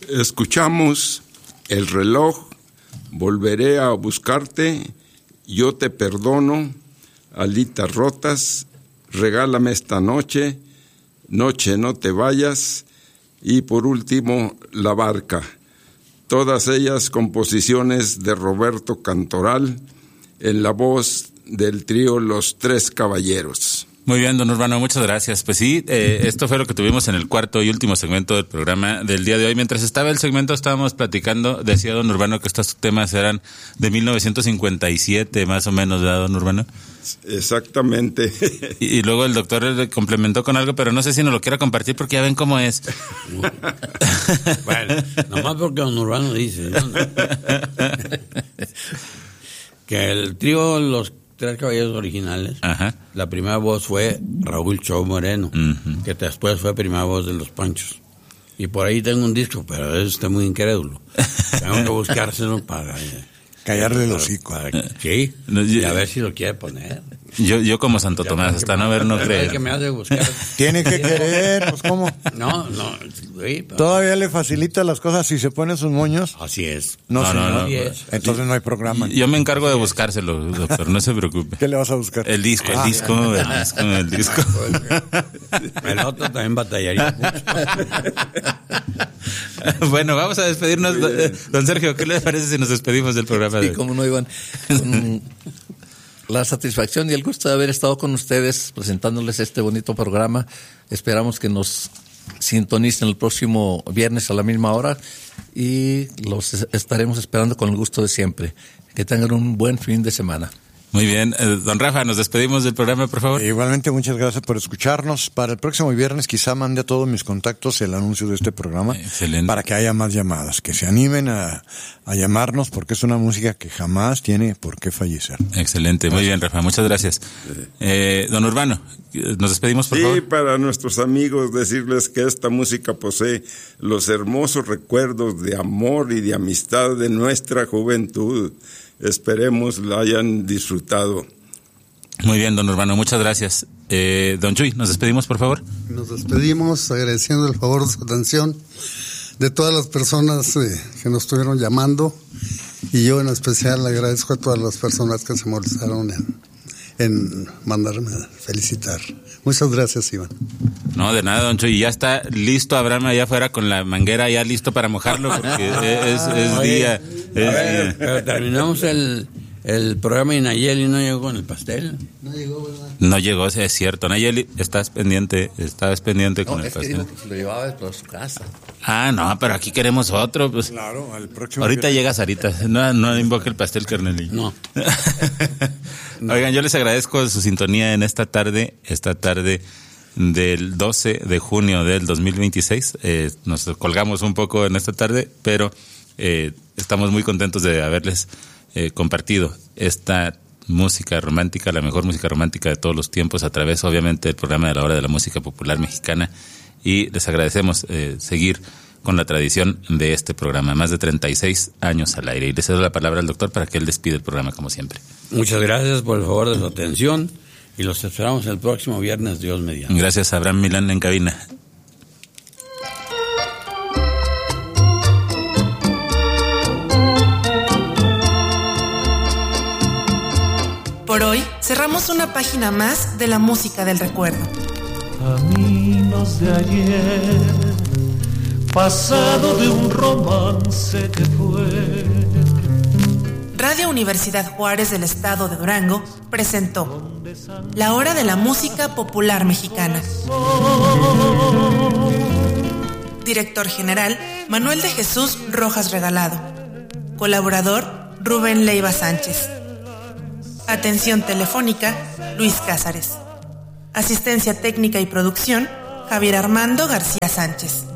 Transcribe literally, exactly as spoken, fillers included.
Escuchamos El reloj, Volveré a buscarte, Yo te perdono, Alitas rotas, Regálame esta noche, Noche no te vayas, y por último La barca. Todas ellas composiciones de Roberto Cantoral en la voz del trío Los Tres Caballeros. Muy bien, don Urbano, muchas gracias. Pues sí, eh, esto fue lo que tuvimos en el cuarto y último segmento del programa del día de hoy. Mientras estaba el segmento estábamos platicando, decía don Urbano que estos temas eran de mil novecientos cincuenta y siete, más o menos, ¿verdad, don Urbano? Exactamente. Y, y luego el doctor le complementó con algo, pero no sé si nos lo quiera compartir porque ya ven cómo es. Bueno, nomás porque don Urbano dice, ¿no? Que el trío Los Tres Caballeros originales, ajá, la primera voz fue Raúl Cho Moreno, uh-huh, que después fue primera voz de Los Panchos. Y por ahí tengo un disco, pero eso está muy incrédulo. Tengo que buscárselo para... callarle el hocico. Sí, y a ver si lo quiere poner. Yo yo como Santo ya Tomás, hasta no ver, no creer. Que me hace buscar. Tiene que querer, pues ¿cómo? No, no. Sí, pero... Todavía le facilita las cosas si se pone sus moños. Así es. No, no, no, no, no. Es. Entonces no hay programa. Yo me encargo de buscárselo, doctor, no se preocupe. ¿Qué le vas a buscar? El disco, el ah, disco, el disco, el disco. El otro también batallaría mucho. Bueno, vamos a despedirnos. Don Sergio, ¿qué le parece si nos despedimos del programa? Sí, cómo no, Iván. La satisfacción y el gusto de haber estado con ustedes presentándoles este bonito programa. Esperamos que nos sintonicen el próximo viernes a la misma hora y los estaremos esperando con el gusto de siempre. Que tengan un buen fin de semana. Muy bien. Eh, don Rafa, nos despedimos del programa, por favor. Igualmente, muchas gracias por escucharnos. Para el próximo viernes quizá mande a todos mis contactos el anuncio de este programa. Excelente. Para que haya más llamadas, que se animen a, a llamarnos porque es una música que jamás tiene por qué fallecer. Excelente, muy bien, Rafa, muchas gracias. Eh, don Urbano, nos despedimos, por sí, favor. Sí, para nuestros amigos decirles que esta música posee los hermosos recuerdos de amor y de amistad de nuestra juventud. Esperemos la hayan disfrutado. Muy bien, don Urbano, muchas gracias. Eh, don Chuy, ¿nos despedimos, por favor? Nos despedimos agradeciendo el favor de su atención de todas las personas eh, que nos estuvieron llamando, y yo en especial agradezco a todas las personas que se molestaron en, en mandarme a felicitar. Muchas gracias, Iván. No, de nada, don Chuy. Ya está listo Abraham allá afuera con la manguera, ya listo para mojarlo, porque es, es Oye, día. Es ver, día. Pero terminamos el, el programa y Nayeli no llegó con el pastel. No llegó, ¿verdad? No llegó, es cierto. Nayeli, estás pendiente, estás pendiente con no, el es pastel. Que dijo que se lo llevaba por su casa. Ah, no, pero aquí queremos otro. Pues. Claro, al próximo. Ahorita viernes. llega Sarita. No, no invoque el pastel, carnelillo. No. Oigan, yo les agradezco su sintonía en esta tarde, esta tarde del doce de junio del dos mil veintiséis. Eh, nos colgamos un poco en esta tarde, pero eh, estamos muy contentos de haberles eh, compartido esta música romántica, la mejor música romántica de todos los tiempos, a través, obviamente, del programa de la Hora de la Música Popular Mexicana. Y les agradecemos eh, seguir con la tradición de este programa, más de treinta y seis años al aire. Y les cedo la palabra al doctor para que él despide el programa, como siempre. Muchas gracias por el favor de su atención y los esperamos el próximo viernes, Dios mediante. Gracias a Abraham Milán en cabina. Por hoy cerramos una página más de la música del recuerdo. Caminos de ayer, pasado de un romance que fue. Radio Universidad Juárez del Estado de Durango presentó La Hora de la Música Popular Mexicana. Director general Manuel de Jesús Rojas Regalado. Colaborador Rubén Leiva Sánchez. Atención telefónica Luis Cázares. Asistencia técnica y producción Javier Armando García Sánchez.